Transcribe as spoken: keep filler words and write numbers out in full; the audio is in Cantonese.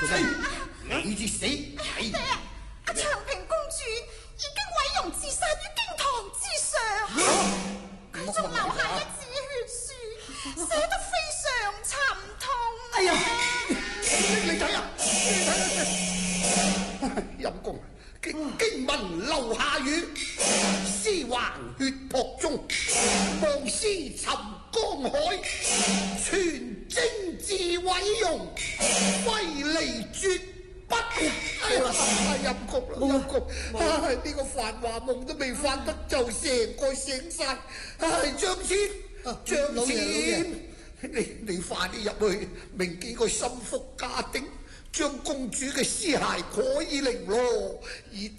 死！你至死！ 爹，阿長平公主已經毀容自殺於經堂之上，佢仲留下一紙血書，寫得非常沉痛。 哎呀，你睇啊，你睇啊，陰公，經經文留下語：屍橫血泊中，忘屍沉江海，全精致毀容，揮離絕不。哎呀，陰公啦，陰公，唉，呢個繁華夢都未發得就成個醒晒。唉，張千，張千。你你快啲入去，命幾個心腹家丁將公主嘅屍骸可以凌羅，而